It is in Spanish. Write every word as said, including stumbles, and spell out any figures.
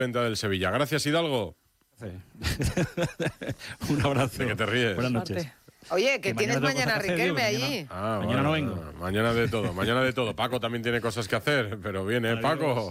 Venta del Sevilla. Gracias, Hidalgo. Un abrazo. ¿De qué te ríes? Buenas noches. Oye, que, Que tienes mañana mañana, tengo cosas que hacer, Riquelme, digo, allí. Ah, Mañana no bueno, vengo. Mañana de todo, mañana de todo. Paco también tiene cosas que hacer, pero viene, Adiós. Paco.